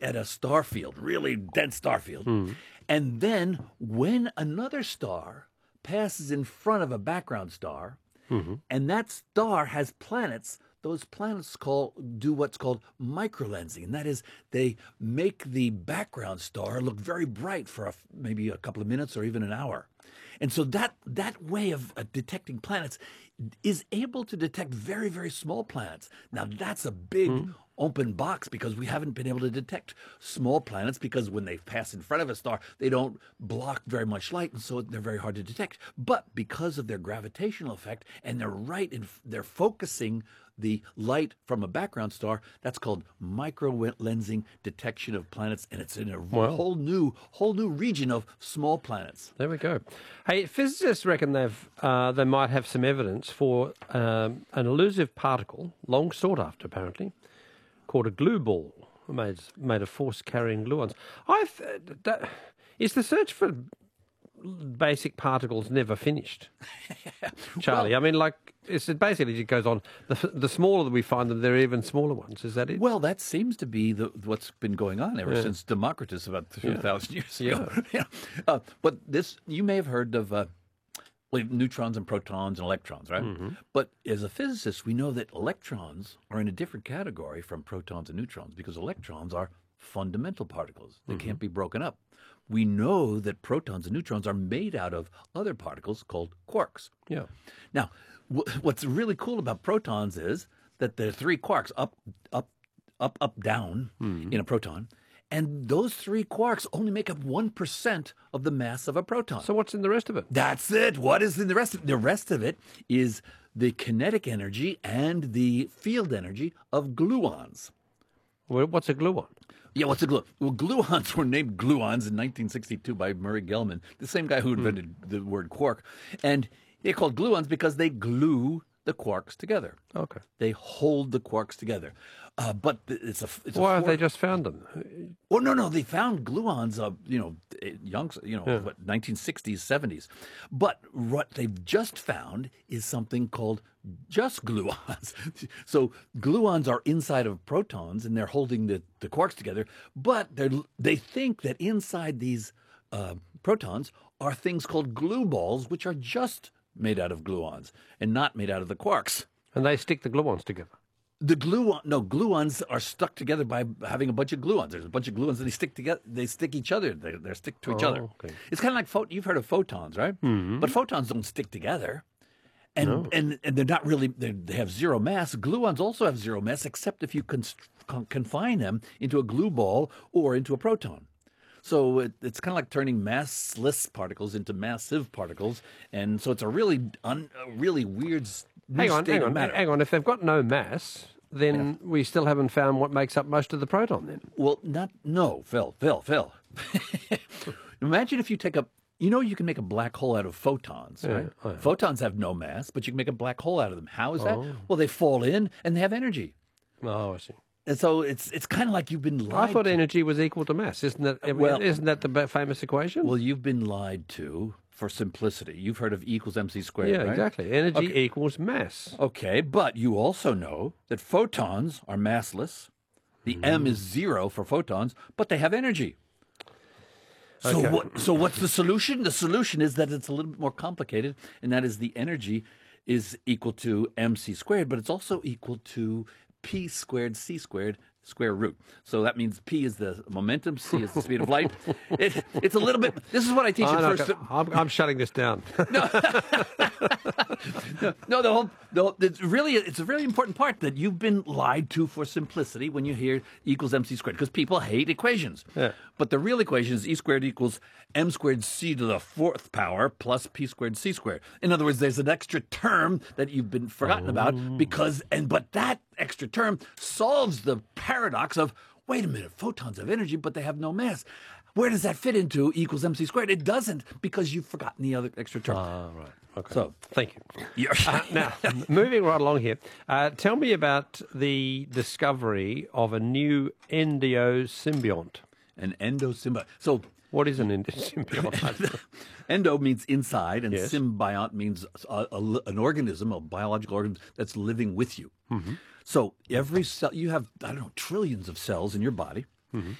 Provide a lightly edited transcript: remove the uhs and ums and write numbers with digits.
at a star field, really dense star field. And then when another star passes in front of a background star, and that star has planets, those planets do what's called microlensing. And that is, they make the background star look very bright for maybe a couple of minutes or even an hour. And so that way of detecting planets is able to detect very, very small planets. Now, that's a big open box because we haven't been able to detect small planets because when they pass in front of a star, they don't block very much light, and so they're very hard to detect. But because of their gravitational effect and they're focusing the light from a background star, that's called micro-lensing detection of planets, and it's in a whole new region of small planets. There we go. Hey, physicists reckon they might have some evidence for an elusive particle, long sought after apparently, called a glue ball, made of force-carrying gluons. Is the search for basic particles never finished, Charlie? Well, I mean, it basically just goes on. The smaller that we find them, there are even smaller ones. Is that it? Well, that seems to be what's been going on ever since Democritus about 2,000 years ago. But you may have heard of neutrons and protons and electrons, right? But as a physicist, we know that electrons are in a different category from protons and neutrons because electrons are fundamental particles. They can't be broken up. We know that protons and neutrons are made out of other particles called quarks. Yeah. Now, what's really cool about protons is that there are three quarks, up, down in a proton. And those three quarks only make up 1% of the mass of a proton. So what's in the rest of it? That's it. What is in the rest of it? The rest of it is the kinetic energy and the field energy of gluons. Well, what's a gluon? Yeah, what's a gluon? Well, gluons were named gluons in 1962 by Murray Gell-Mann, the same guy who invented the word quark. And they're called gluons because they glue the quarks together. Okay. They hold the quarks together. But it's Why have they just found them? Oh, no. They found gluons, 1960s, 70s. But what they've just found is something called just gluons. So gluons are inside of protons, and they're holding the quarks together. But they think that inside these protons are things called glue balls, which are just made out of gluons and not made out of the quarks. And they stick the gluons together. Gluons are stuck together by having a bunch of gluons. There's a bunch of gluons, and they stick together. They stick each other. They stick to each other. Okay. It's kind of like you've heard of photons, right? But photons don't stick together, and they're not really. They have zero mass. Gluons also have zero mass, except if you confine them into a glue ball or into a proton. So it's kind of like turning massless particles into massive particles, and so it's a really weird. Hang on. If they've got no mass, then we still haven't found what makes up most of the proton. Then, well, Phil. Imagine if you take you can make a black hole out of photons, right? Oh, yeah. Photons have no mass, but you can make a black hole out of them. How is that? Well, they fall in and they have energy. Oh, I see. And so it's kind of like you've been lied I thought to. energy was equal to mass. Isn't that the famous equation? Well, you've been lied to for simplicity. You've heard of E equals mc squared, yeah, right? exactly. Energy equals mass. Okay, but you also know that photons are massless. The m is 0 for photons, but they have energy. So Okay. So what's the solution? The solution is that it's a little bit more complicated, and that is the energy is equal to mc squared, but it's also equal to p squared c squared square root. So that means p is the momentum, c is the speed of light. It's a little bit. This is what I teach you first. I'm shutting this down. No, it's a really important part that you've been lied to for simplicity when you hear E equals mc squared, because people hate equations. Yeah. But the real equation is E squared equals m squared c to the 4th power plus p squared c squared. In other words, there's an extra term that you've been forgotten about but that extra term solves the paradox of, wait a minute, photons have energy, but they have no mass. Where does that fit into E equals mc squared? It doesn't, because you've forgotten the other extra term. Right. Okay. So, thank you. Now, moving right along here, tell me about the discovery of a new endosymbiont. An endosymbiont. So, what is an endosymbiont? endo means inside, and Yes. symbiont means an organism, a biological organism that's living with you. So every cell, you have, trillions of cells in your body,